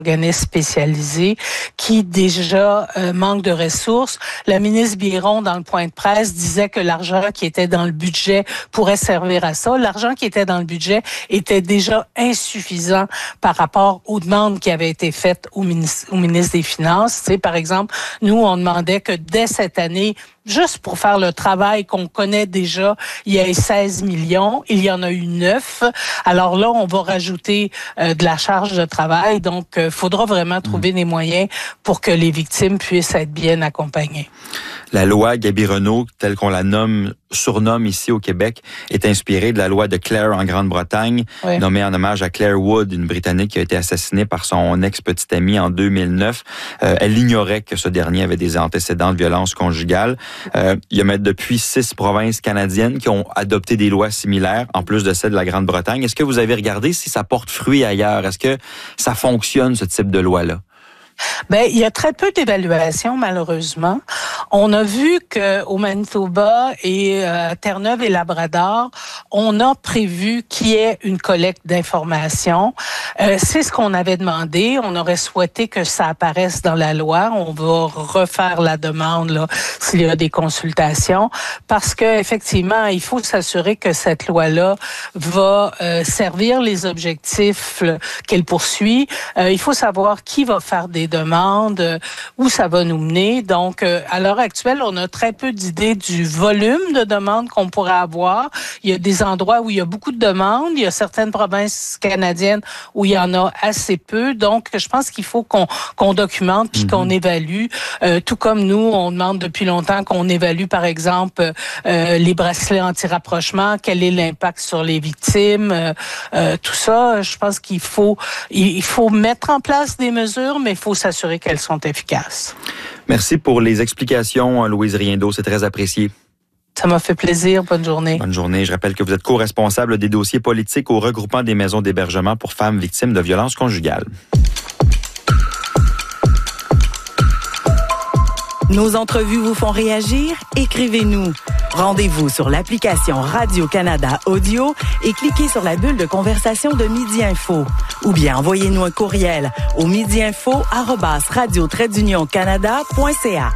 organismes spécialisés qui déjà manquent de ressources. La ministre Biron, dans le point de presse, disait que l'argent qui était dans le budget pourrait servir à ça. L'argent qui était dans le budget était déjà insuffisant par rapport aux demandes qui avaient été faites au ministre des Finances. Tu sais, par exemple, nous, on demandait que dès cette année, juste pour faire le travail qu'on connaît déjà, il y a 16 millions. Il y en a eu 9. Alors là, on va rajouter de la charge de travail. Donc, il faudra vraiment trouver des moyens pour que les victimes puissent être bien accompagnées. La loi Gabi-Renault, telle qu'on la surnomme ici au Québec, est inspirée de la loi de Clare en Grande-Bretagne, nommée en hommage à Claire Wood, une Britannique qui a été assassinée par son ex-petit ami en 2009. Elle ignorait que ce dernier avait des antécédents de violence conjugale. Il y a depuis 6 provinces canadiennes qui ont adopté des lois similaires, en plus de celle de la Grande-Bretagne. Est-ce que vous avez regardé si ça porte fruit ailleurs? Est-ce que ça fonctionne, ce type de loi-là? Ben, il y a très peu d'évaluations, malheureusement. On a vu que au Manitoba et Terre-Neuve et Labrador, on a prévu qu'il y ait une collecte d'informations. C'est ce qu'on avait demandé. On aurait souhaité que ça apparaisse dans la loi. On va refaire la demande là s'il y a des consultations, parce que effectivement, il faut s'assurer que cette loi-là va servir les objectifs qu'elle poursuit. Il faut savoir qui va faire des demandes, où ça va nous mener. Donc, à l'heure actuelle, on a très peu d'idées du volume de demandes qu'on pourrait avoir. Il y a des endroits où il y a beaucoup de demandes. Il y a certaines provinces canadiennes où il y en a assez peu. Donc, je pense qu'il faut qu'on documente puis qu'on évalue. Tout comme nous, on demande depuis longtemps qu'on évalue, par exemple, les bracelets anti-rapprochement. Quel est l'impact sur les victimes? Tout ça, je pense qu'il faut mettre en place des mesures, mais il faut s'assurer qu'elles sont efficaces. Merci pour les explications, Louise Riendeau. C'est très apprécié. Ça m'a fait plaisir. Bonne journée. Bonne journée. Je rappelle que vous êtes co-responsable des dossiers politiques au regroupement des maisons d'hébergement pour femmes victimes de violences conjugales. Nos entrevues vous font réagir? Écrivez-nous. Rendez-vous sur l'application Radio-Canada Audio et cliquez sur la bulle de conversation de Midi Info. Ou bien envoyez-nous un courriel au midiinfo@radio-canada.ca.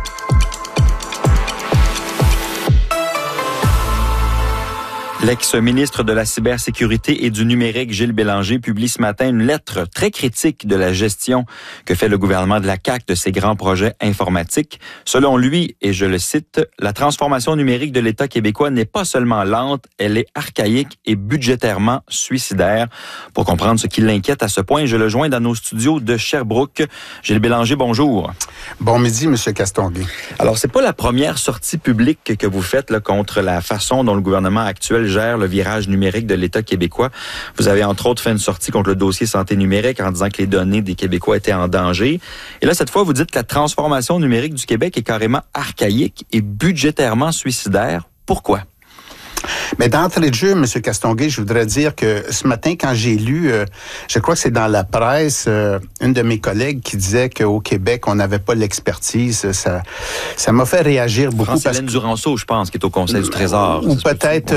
L'ex-ministre de la Cybersécurité et du Numérique, Gilles Bélanger, publie ce matin une lettre très critique de la gestion que fait le gouvernement de la CAQ de ses grands projets informatiques. Selon lui, et je le cite, « La transformation numérique de l'État québécois n'est pas seulement lente, elle est archaïque et budgétairement suicidaire. » Pour comprendre ce qui l'inquiète à ce point, je le joins dans nos studios de Sherbrooke. Gilles Bélanger, bonjour. Bon midi, M. Castonguay. Alors, c'est pas la première sortie publique que vous faites là, contre la façon dont le gouvernement actuel gère le virage numérique de l'État québécois. Vous avez entre autres fait une sortie contre le dossier santé numérique en disant que les données des Québécois étaient en danger. Et là, cette fois, vous dites que la transformation numérique du Québec est carrément archaïque et budgétairement suicidaire. Pourquoi? Mais d'entrée de jeu, M. Castonguay, je voudrais dire que ce matin, quand j'ai lu, je crois que c'est dans la presse, une de mes collègues qui disait qu'au Québec, on n'avait pas l'expertise. Ça m'a fait réagir beaucoup. Hélène Duranceau, je pense, qui est au Conseil du Trésor. Ou peut-être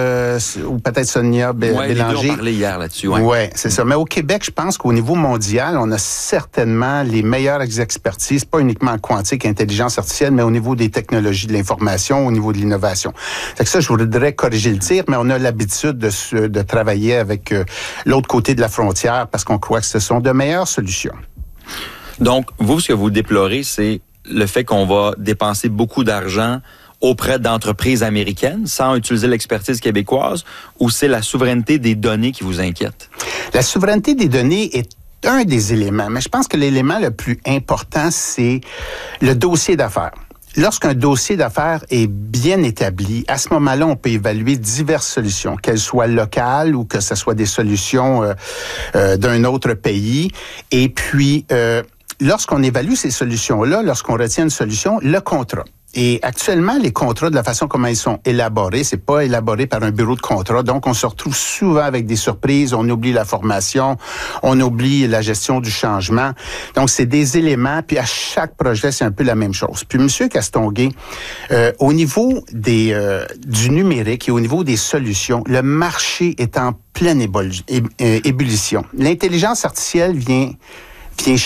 Sonia Bélanger. Les deux ont parlé hier là-dessus. Ouais, c'est ça. Mais au Québec, je pense qu'au niveau mondial, on a certainement les meilleures expertises, pas uniquement en quantique, intelligence artificielle, mais au niveau des technologies de l'information, au niveau de l'innovation. Fait que ça, je voudrais corriger le tir, mais on a l'habitude de travailler avec l'autre côté de la frontière parce qu'on croit que ce sont de meilleures solutions. Donc, vous, ce que vous déplorez, c'est le fait qu'on va dépenser beaucoup d'argent auprès d'entreprises américaines sans utiliser l'expertise québécoise, ou c'est la souveraineté des données qui vous inquiète? La souveraineté des données est un des éléments, mais je pense que l'élément le plus important, c'est le dossier d'affaires. Lorsqu'un dossier d'affaires est bien établi, à ce moment-là, on peut évaluer diverses solutions, qu'elles soient locales ou que ce soit des solutions d'un autre pays. Et puis, lorsqu'on évalue ces solutions-là, lorsqu'on retient une solution, le contrat. Et actuellement, les contrats, de la façon comment ils sont élaborés, c'est pas élaboré par un bureau de contrat. Donc, on se retrouve souvent avec des surprises. On oublie la formation, on oublie la gestion du changement. Donc, c'est des éléments. Puis, à chaque projet, c'est un peu la même chose. Puis, M. Castonguay, au niveau du numérique et au niveau des solutions, le marché est en pleine ébullition. L'intelligence artificielle vient